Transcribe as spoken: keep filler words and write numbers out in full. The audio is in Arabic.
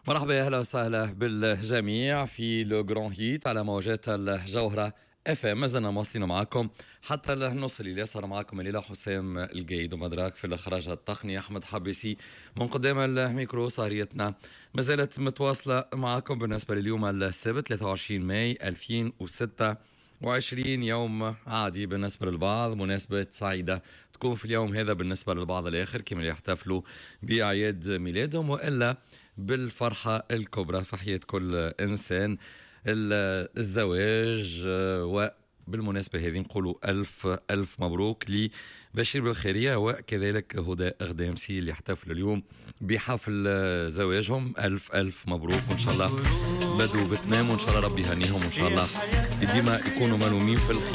مرحبا يا اهلا وسهلا بالجميع في لو جران هيت على موجات الجوهرة اف ام. ما زلنا مواصلين معاكم حتى النص الليل. صار معاكم الليله حسام الجيد ومدراك في الاخراج التقني احمد حبيسي من قدام الميكرو. صاريتنا ما زالت متواصله معاكم بالنسبه لليوم السبت ثلاثة وعشرين ماي ألفين وستة وعشرين، يوم عادي بالنسبة للبعض، مناسبة سعيدة تكون في اليوم هذا بالنسبة للبعض الآخر كما يحتفلوا بأعياد ميلادهم، وإلا بالفرحة الكبرى في حياة كل إنسان الزواج. وبالمناسبة هذه نقولوا ألف ألف مبروك لبشير بالخيرية وكذلك هدى أغدامسي اللي يحتفلوا اليوم بحفل زواجهم. ألف ألف مبروك، وإن شاء الله بدوا بتمام، وإن شاء الله ربي يهنيهم، وإن شاء الله ديما يكونوا ملومين في الخير